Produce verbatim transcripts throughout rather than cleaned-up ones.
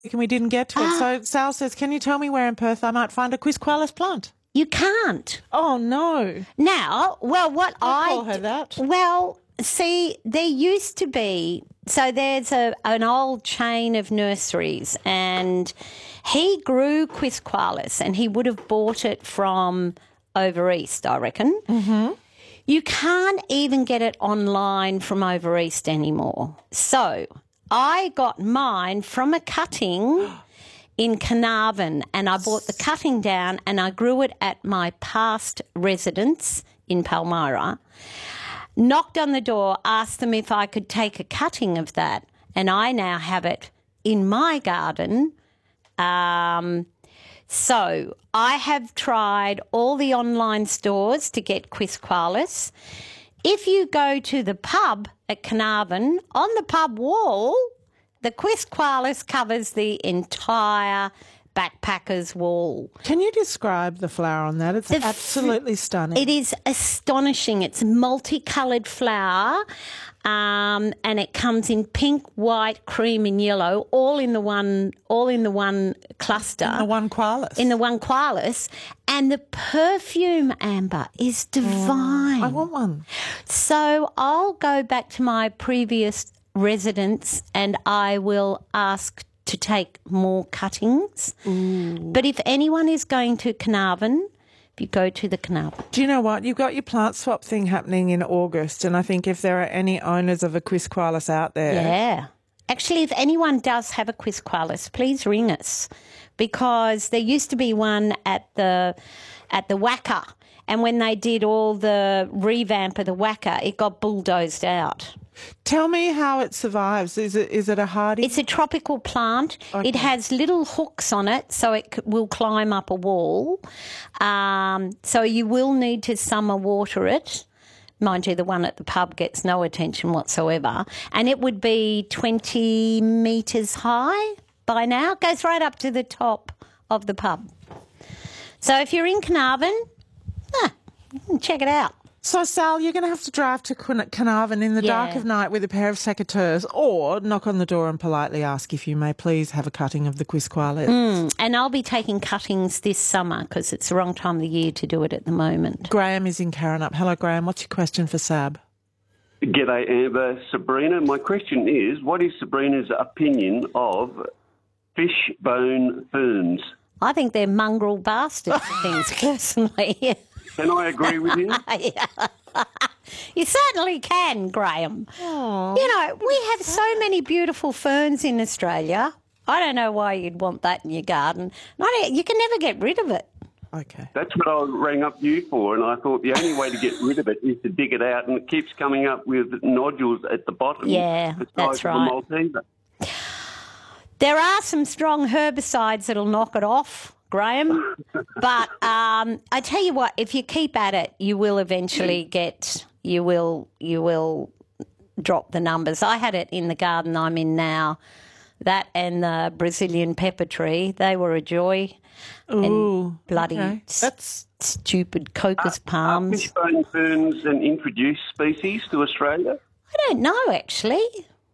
we didn't get to it. Ah. So Sal says, can you tell me where in Perth I might find a Quisqualis plant? You can't. Oh, no. Now, well, what I I... call her that. Well, see, there used to be... So there's a an old chain of nurseries, and he grew Quisqualis, and he would have bought it from over east, I reckon. Mm-hmm. You can't even get it online from over east anymore. So I got mine from a cutting in Carnarvon, and I bought the cutting down and I grew it at my past residence in Palmyra. Knocked on the door, asked them if I could take a cutting of that, and I now have it in my garden. Um, so I have tried all the online stores to get Quisqualis. If you go to the pub at Carnarvon, on the pub wall, the Quisqualis covers the entire backpacker's wall. Can you describe the flower on that? It's The f- absolutely stunning. It is astonishing. It's multicolored flower, um, and it comes in pink, white, cream, and yellow, all in the one, all in the one cluster. In the one Qualis. In the one Qualis, and the perfume, Amber, is divine. I want one. So I'll go back to my previous residence, and I will ask to take more cuttings. Ooh. But if anyone is going to Carnarvon, if you go to the Carnarvon. Do you know what? You've got your plant swap thing happening in August, and I think if there are any owners of a Quisqualis out there... Yeah. Actually, if anyone does have a Quisqualis, please ring us, because there used to be one at the at the Wacker, and when they did all the revamp of the Wacker, it got bulldozed out. Tell me how it survives. Is it is it a hardy? It's a tropical plant. Okay. It has little hooks on it, so it c- will climb up a wall. Um, so you will need to summer water it. Mind you, the one at the pub gets no attention whatsoever. And it would be twenty metres high by now. It goes right up to the top of the pub. So if you're in Carnarvon, ah, you can check it out. So, Sal, you're going to have to drive to Quin- Carnarvon in the Yeah. dark of night with a pair of secateurs, or knock on the door and politely ask if you may please have a cutting of the Quisqualis. Mm, and I'll be taking cuttings this summer because it's the wrong time of the year to do it at the moment. Graham is in Karrinyup. Hello, Graham. What's your question for Sab? G'day, Amber. Sabrina, my question is, what is Sabrina's opinion of fishbone ferns? I think they're mongrel bastards things, personally. Can I agree with you? Yeah. You certainly can, Graham. Aww. You know, we have so many beautiful ferns in Australia. I don't know why you'd want that in your garden. I don't, you can never get rid of it. Okay. That's what I rang up you for, and I thought the only way to get rid of it is to dig it out, and it keeps coming up with nodules at the bottom. Yeah, the size that's of right. a Malteser. There are some strong herbicides that'll knock it off, Graham. But um, I tell you what, if you keep at it, you will eventually get, you will, you will drop the numbers. I had it in the garden I'm in now. That and the Brazilian pepper tree, they were a joy. Ooh, and bloody okay. s- That's stupid cocos Are palms. fishbone ferns an introduced species to Australia? I don't know, actually.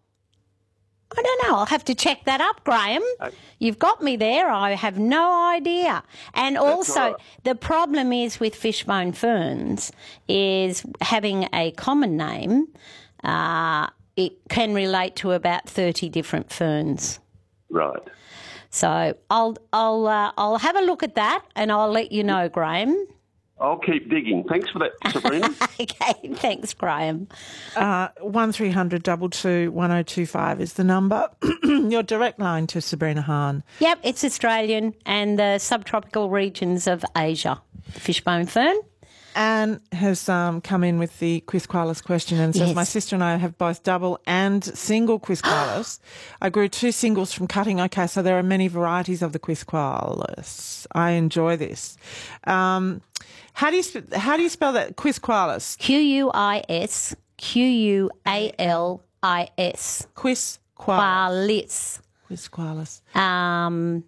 I don't know. I'll have to check that up, Graham. You've got me there. I have no idea. And also, all right. the problem is with fishbone ferns is having a common name. Uh, it can relate to about thirty different ferns. Right. So I'll I'll uh, I'll have a look at that and I'll let you know, Graham. I'll keep digging. Thanks for that, Sabrina. Okay, thanks, Graham. uh, one three hundred two two one oh two five is the number. Your direct line to Sabrina Hahn. Yep, it's Australian and the subtropical regions of Asia. Fishbone fern. Anne has um, come in with the Quisqualis question and says, Yes. my sister and I have both double and single Quisqualis. I grew two singles from cutting. Okay, so there are many varieties of the Quisqualis. I enjoy this. Um, how do you sp- how do you spell that? Quisqualis. Q U I S Q U A L I S. Quisqualis. Qualis. Quisqualis. Um,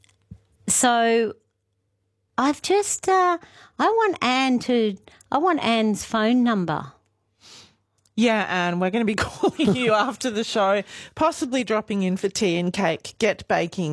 so I've just, uh, I want Anne to, I want Anne's phone number. Yeah, Anne, we're going to be calling you after the show, possibly dropping in for tea and cake. Get baking.